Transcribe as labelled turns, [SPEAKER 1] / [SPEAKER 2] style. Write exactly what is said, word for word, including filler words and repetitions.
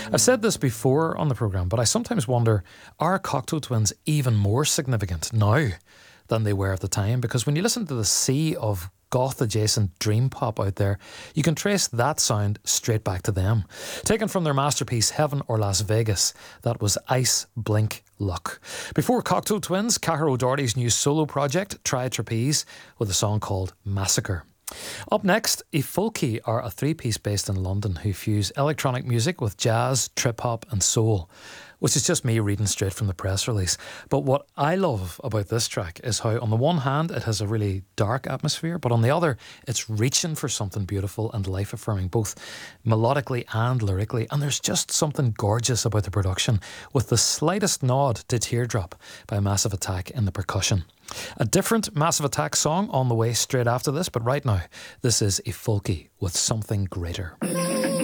[SPEAKER 1] I've said this before on the programme, but I sometimes wonder, are Cocteau Twins even more significant now than they were at the time? Because when you listen to the sea of goth-adjacent dream pop out there, you can trace that sound straight back to them. Taken from their masterpiece Heaven or Las Vegas, that was Ice Blink Luck. Before Cocteau Twins, Cahir O'Doherty's new solo project, Try Trapeze, with a song called Massacre. Up next, I Folky are a three-piece based in London who fuse electronic music with jazz, trip-hop and soul, which is just me reading straight from the press release. But what I love about this track is how, on the one hand, it has a really dark atmosphere, but on the other, it's reaching for something beautiful and life-affirming, both melodically and lyrically. And there's just something gorgeous about the production, with the slightest nod to Teardrop by Massive Attack in the percussion. A different Massive Attack song on the way straight after this, but right now, this is I Folky with Something Greater.